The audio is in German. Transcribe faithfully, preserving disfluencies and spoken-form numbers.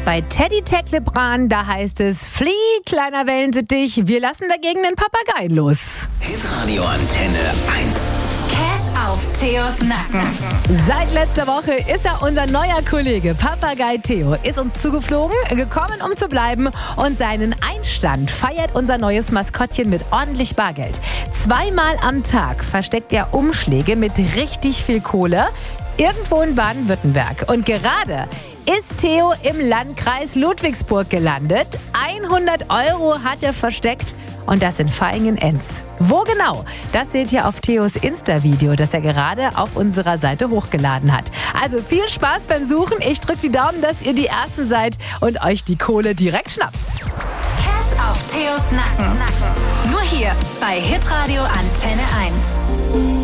Bei Teddy Tecklebrand, da heißt es, flieh, kleiner Wellensittich, wir lassen dagegen den Papagei los. Hitradio Antenne eins. Cash auf Theos Nacken. Seit letzter Woche ist er unser neuer Kollege. Papagei Theo ist uns zugeflogen, gekommen, um zu bleiben. Und seinen Einstand feiert unser neues Maskottchen mit ordentlich Bargeld. Zweimal am Tag versteckt er Umschläge mit richtig viel Kohle. Irgendwo in Baden-Württemberg. Und gerade ist Theo im Landkreis Ludwigsburg gelandet. hundert Euro hat er versteckt und das in Vaihingen-Enz. Wo genau? Das seht ihr auf Theos Insta-Video, das er gerade auf unserer Seite hochgeladen hat. Also viel Spaß beim Suchen. Ich drücke die Daumen, dass ihr die Ersten seid und euch die Kohle direkt schnappt. Cash auf Theos Nacken. Nur hier bei Hitradio Antenne eins.